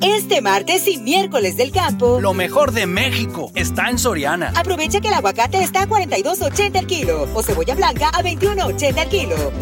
Este martes y miércoles del campo, lo mejor de México está en Soriana. Aprovecha que el aguacate está a $42.80 el kilo o cebolla blanca a $21.80 el kilo.